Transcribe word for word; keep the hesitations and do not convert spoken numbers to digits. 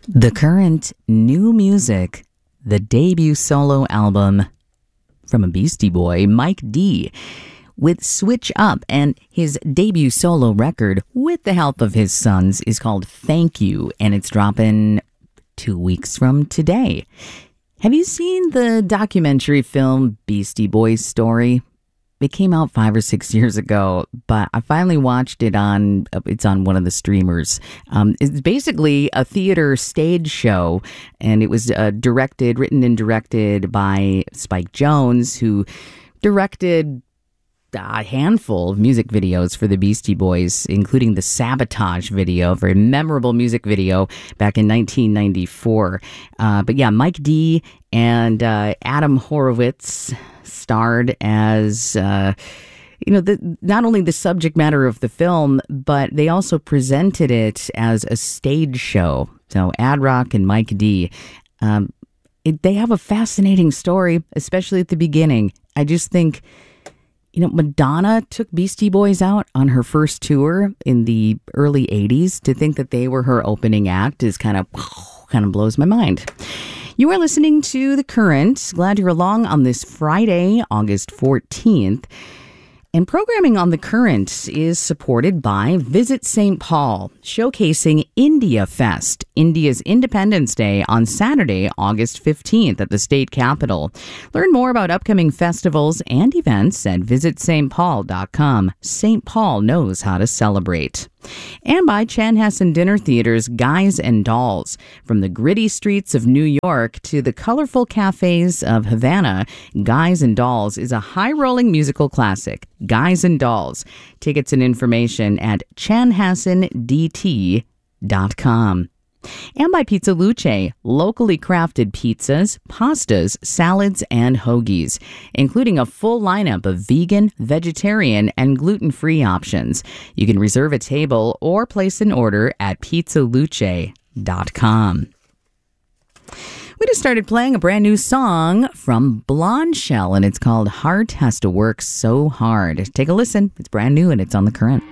The Current new music, the debut solo album from a Beastie Boy, Mike D, with Switch Up, and his debut solo record with the help of his sons is called Thank You, and it's dropping two weeks from today. Have you seen the documentary film Beastie Boys Story? It came out five or six years ago, but I finally watched it on, it's on one of the streamers. Um, it's basically a theater stage show, and it was uh, directed, written and directed by Spike Jonze, who directed a handful of music videos for the Beastie Boys, including the Sabotage video, a very memorable music video back in nineteen ninety-four. Uh, but yeah, Mike D and uh, Adam Horowitz starred as, uh, you know, the, not only the subject matter of the film, but they also presented it as a stage show. So Ad Rock and Mike D, um, it, they have a fascinating story, especially at the beginning. I just think, you know, Madonna took Beastie Boys out on her first tour in the early eighties. To think that they were her opening act is kind of, kind of blows my mind. You are listening to The Current. Glad you're along on this Friday, August fourteenth. And programming on The Current is supported by Visit Saint Paul, showcasing India Fest, India's Independence Day on Saturday, August fifteenth at the state capitol. Learn more about upcoming festivals and events at visit st paul dot com. Saint Paul knows how to celebrate. And by Chanhassen Dinner Theater's Guys and Dolls. From the gritty streets of New York to the colorful cafes of Havana, Guys and Dolls is a high-rolling musical classic. Guys and Dolls. Tickets and information at chanhassen d t dot com. And by Pizza Luce, locally crafted pizzas, pastas, salads, and hoagies, including a full lineup of vegan, vegetarian, and gluten-free options. You can reserve a table or place an order at pizza luce dot com. We just started playing a brand new song from Blonde Shell, and it's called Heart Has to Work So Hard. Take a listen. It's brand new, and it's on The Current.